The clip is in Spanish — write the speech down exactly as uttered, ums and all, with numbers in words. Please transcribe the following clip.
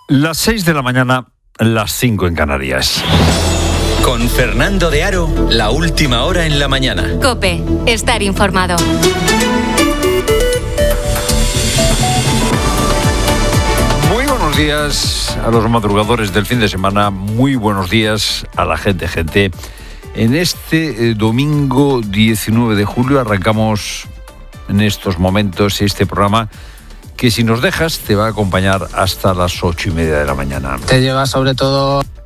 Las seis de la mañana, las cinco en Canarias. Con Fernando de Aro, la última hora en la mañana. COPE, estar informado. Muy buenos días a los madrugadores del fin de semana. Muy buenos días a la gente, gente. En este eh, domingo diecinueve de julio arrancamos en estos momentos este programa que, si nos dejas, te va a acompañar hasta las ocho y media de la mañana. Te llega sobre todo